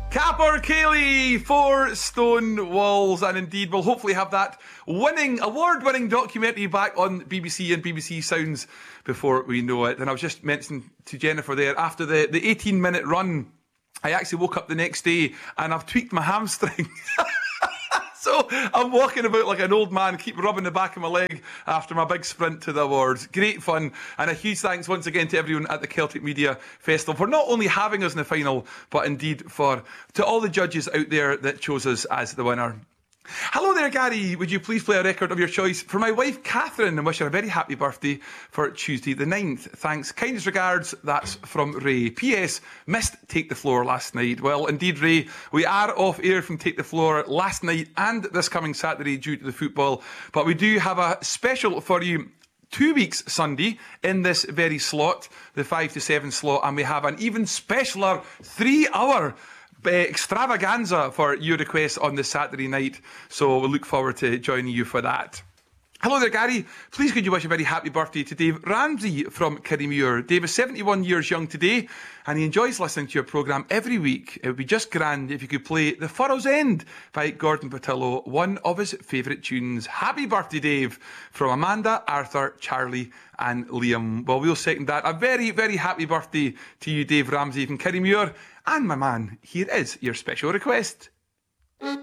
Capper Cayley for Stone Walls, and indeed we'll hopefully have that award-winning documentary back on BBC and BBC Sounds before we know it. And I was just mentioning to Jennifer there, after the 18-minute run, I actually woke up the next day and I've tweaked my hamstring. So I'm walking about like an old man, keep rubbing the back of my leg after my big sprint to the awards. Great fun, and a huge thanks once again to everyone at the Celtic Media Festival for not only having us in the final, but indeed to all the judges out there that chose us as the winner. Hello there, Gary. Would you please play a record of your choice for my wife, Catherine, and wish her a very happy birthday for Tuesday the 9th. Thanks. Kindest regards. That's from Ray. P.S. Missed Take the Floor last night. Well, indeed, Ray, we are off air from Take the Floor last night and this coming Saturday due to the football. But we do have a special for you 2 weeks Sunday in this very slot, the 5 to 7 slot, and we have an even specialer 3-hour extravaganza for your requests on the Saturday night, so we'll look forward to joining you for that. Hello there, Gary. Please could you wish a very happy birthday to Dave Ramsey from Kirriemuir. Dave is 71 years young today, and he enjoys listening to your programme every week. It would be just grand if you could play The Furrow's End by Gordon Patillo, one of his favourite tunes. Happy birthday, Dave, from Amanda, Arthur, Charlie and Liam. Well, we'll second that. A very, very happy birthday to you, Dave Ramsey from Kirriemuir. And my man, here is your special request.